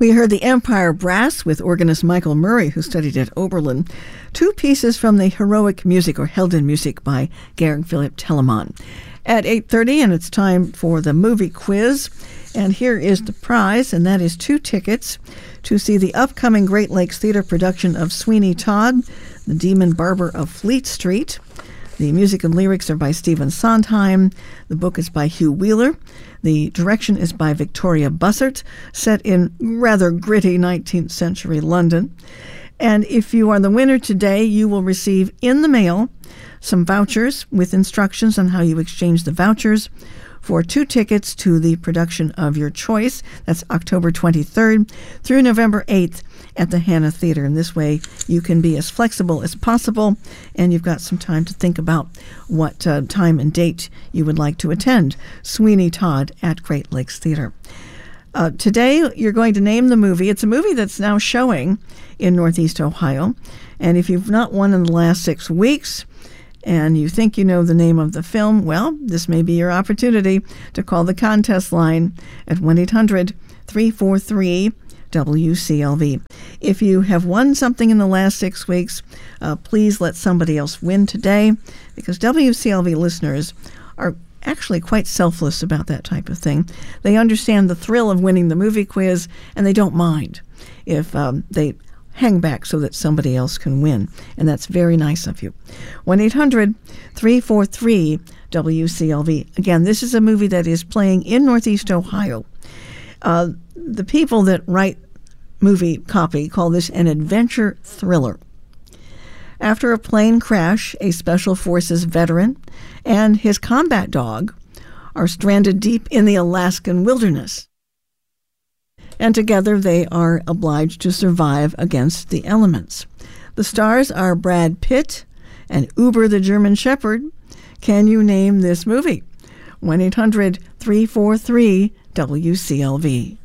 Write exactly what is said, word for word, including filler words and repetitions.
We heard the Empire Brass with organist Michael Murray, who studied at Oberlin. Two pieces from the Heroic Music, or Heldenmusik, by Georg Philipp Telemann. At eight thirty, and it's time for the movie quiz. And here is the prize, and that is two tickets to see the upcoming Great Lakes Theater production of Sweeney Todd, The Demon Barber of Fleet Street. The music and lyrics are by Stephen Sondheim. The book is by Hugh Wheeler. The direction is by Victoria Bussert, set in rather gritty nineteenth century London. And if you are the winner today, you will receive in the mail some vouchers with instructions on how you exchange the vouchers for two tickets to the production of your choice. That's October twenty-third through November eighth at the Hannah Theater. And this way you can be as flexible as possible, and you've got some time to think about what uh, time and date you would like to attend Sweeney Todd at Great Lakes Theater. Uh, today you're going to name the movie. It's a movie that's now showing in Northeast Ohio. And if you've not won in the last six weeks, and you think you know the name of the film, well, this may be your opportunity to call the contest line at one eight hundred three four three W C L V. If you have won something in the last six weeks, uh, please let somebody else win today, because W C L V listeners are actually quite selfless about that type of thing. They understand the thrill of winning the movie quiz, and they don't mind if um, they hang back so that somebody else can win. And that's very nice of you. one eight hundred three four three W C L V. Again, this is a movie that is playing in Northeast Ohio. Uh, the people that write movie copy call this an adventure thriller. After a plane crash, a Special Forces veteran and his combat dog are stranded deep in the Alaskan wilderness. And together they are obliged to survive against the elements. The stars are Brad Pitt and Uber the German Shepherd. Can you name this movie? one eight hundred three four three W C L V.